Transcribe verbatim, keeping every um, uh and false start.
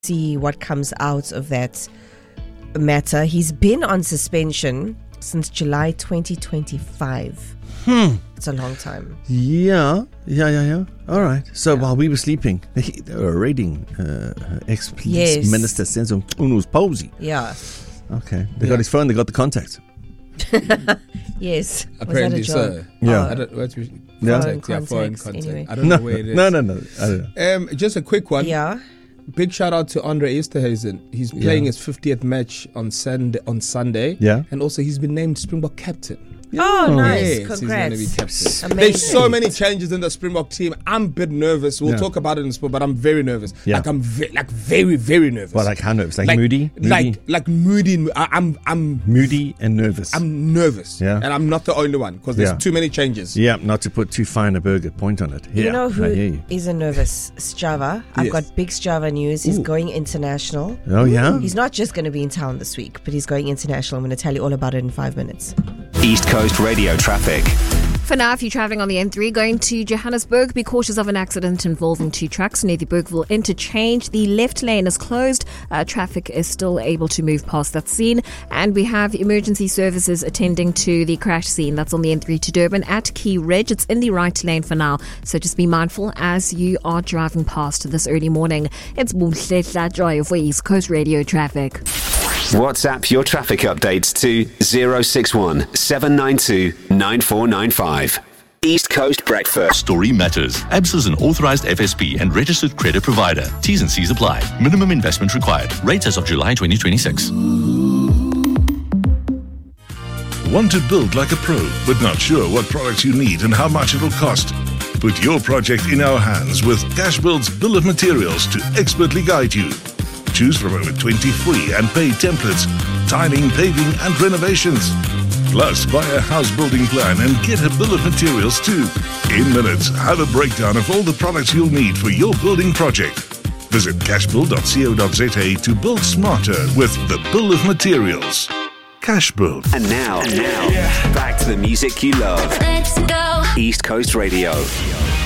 see what comes out of that matter. He's been on suspension since July twenty twenty-five. Hmm. It's a long time. Yeah, yeah, yeah, yeah. All right. So yeah. While we were sleeping, they were raiding uh, ex-police yes. minister Senzo Mtunu's Posey. Yeah. Okay. They yeah. got his phone. They got the contact. Yes. Apparently so. Yeah. Oh, I don't, what's foreign yeah, contacts, foreign contact. anyway. I don't no, know where it is. No, no, no. I don't know. Um, just a quick one. Yeah. Big shout out to Andre Esterhuizen. He's playing Yeah. his fiftieth match on Sunday. On Sunday. Yeah. And also he's been named Springbok captain. Oh, nice. Yes, Congrats. he's going to be captain. Amazing. There's so many changes in the Springbok team. I'm a bit nervous. We'll Yeah. talk about it in sport, but I'm very nervous. Yeah. Like I'm ve- like very, very nervous. Well, like how nervous? Like, moody? moody? Like like moody. I, I'm I'm moody and nervous. I'm nervous. Yeah. And I'm not the only one because there's Yeah. too many changes. Yeah, not to put too fine a burger point on it. Yeah, You know who I hear you. isn't nervous? Strava. I've Yes. got big Strava news. He's Ooh. going international. Oh, yeah? He's not just going to be in town this week, but he's going international. I'm going to tell you all about it in five minutes. East Coast Radio traffic. For now, if you're travelling on the N three going to Johannesburg, be cautious of an accident involving two trucks near the Bergville interchange. The left lane is closed. Uh, traffic is still able to move past that scene. And we have emergency services attending to the crash scene that's on the N three to Durban at Key Ridge. It's in the right lane for now, so just be mindful as you are driving past this early morning. It's Buhle Joy for East Coast Radio traffic. WhatsApp your traffic updates to zero six one seven nine two nine four nine five. East Coast Breakfast. Story matters. A B S is an authorized F S P and registered credit provider. T's and C's apply. Minimum investment required. Rates as of July twenty twenty-six. Want to build like a pro, but not sure what products you need and how much it'll cost? Put your project in our hands with Cashbuild's Bill of Materials to expertly guide you. Choose from over twenty free and paid templates, tiling, paving and renovations. Plus, buy a house building plan and get a bill of materials too. In minutes, have a breakdown of all the products you'll need for your building project. Visit cashbuild dot co dot za to build smarter with the Bill of Materials. Cashbuild. And now, and now, back to the music you love. Let's go. East Coast Radio.